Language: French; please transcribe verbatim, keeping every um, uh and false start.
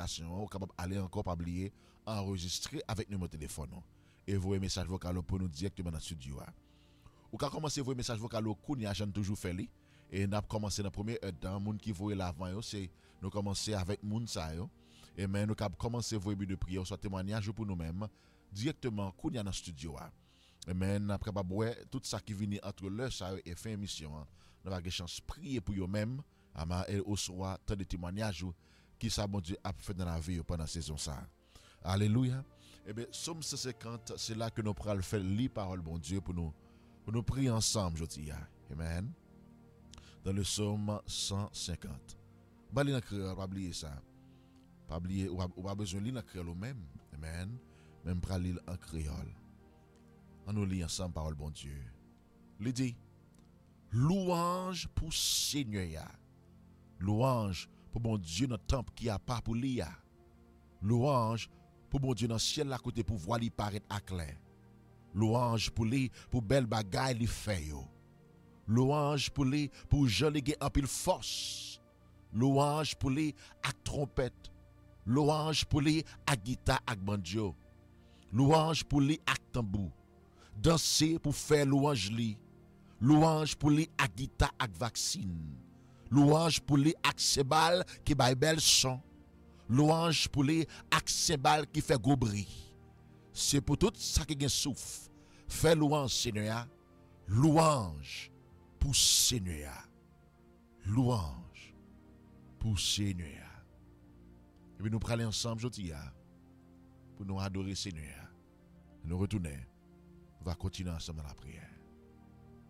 application, ou capable aller encore pas oublier enregistrer avec numéro de téléphone et voyer message vocal pour nous directement dans le studio. Ou ka commencer voyer message vocal kounya j'en toujours fait li et n'a commencé dans première heure dans monde qui voyer l'avant yo c'est nous commencer avec moun sa yo et mais nous cap commencer voyer de prière soit témoignage pour nous-mêmes directement kounya dans studio. Et mais n'a capable ouais tout ça qui vient entre l'heure ça et fin émission nous va chance prier pour eux même ama et au soir tant de témoignages qui ça bon Dieu a fait dans la vie pendant saison ça. Alléluia. Et bien Somme cent cinquante c'est là que nous pral faire li parole bon Dieu pour nous pour nous prier ensemble aujourd'hui. Amen. Dans le psaume cent cinquante. Ba li nan créole, pas oublier ça. Pas oublier ou pas besoin li nan créole même. Amen. Même pral li en créole. On nous lit ensemble parole bon Dieu. Il dit louange pour Seigneur. Louange pour bon Dieu dans temple qui a pas pour lui. Louange pour bon Dieu dans ciel à côté pour voir lui paraître à clair. Louange pour lui pour belle bagaille li fait yo. Louange pour lui pour Jean li gen en pile force. Louange pour lui avec trompette. Louange pour lui avec guitare avec banjo. Louange pour lui avec tambour. Danser pour faire louange li. Louange pour lui avec guitare avec vaccine. Louange pour lui avec cymbale qui bail bel son. Louange pour lui avec cymbale qui fait gros bruit. C'est pour tout ça qui gen souffle. Fais louange Seigneur. Louange pour Seigneur. Louange pour Seigneur. Et puis nous parler ensemble aujourd'hui pour nous adorer Seigneur. Nous retourner. On va continuer ensemble dans la prière.